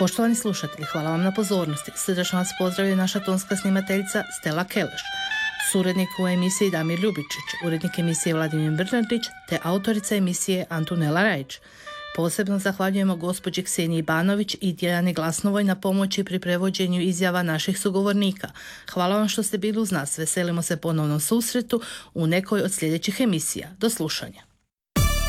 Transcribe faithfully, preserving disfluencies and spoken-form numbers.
Poštovani slušatelji, hvala vam na pozornosti. Srdačno vas pozdravlja naša tonska snimateljica Stella Keleš, surednik u emisiji Damir Ljubičić, urednik emisije Vladimir Brnardić te autorica emisije Antonela Rajić. Posebno zahvaljujemo gospođi Kseniji Banović i Dijani Glasnovoj na pomoći pri prevođenju izjava naših sugovornika. Hvala vam što ste bili uz nas. Veselimo se ponovnom susretu u nekoj od sljedećih emisija. Do slušanja.